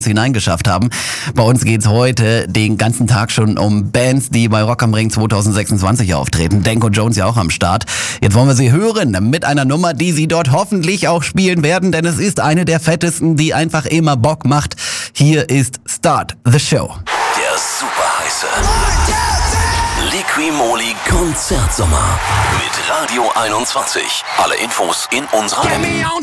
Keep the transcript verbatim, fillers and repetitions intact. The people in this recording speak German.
hineingeschafft haben. Bei uns geht's heute den ganzen Tag schon um Bands, die bei Rock am Ring zwanzig sechsundzwanzig auftreten. Danko Jones ja auch am Start. Jetzt wollen wir sie hören mit einer Nummer, die sie dort hoffentlich auch spielen werden, denn es ist eine der fettesten, die einfach immer Bock macht. Hier ist Start the Show. Der superheiße Liqui-Moly Konzertsommer mit Radio einundzwanzig. Alle Infos in unserer App.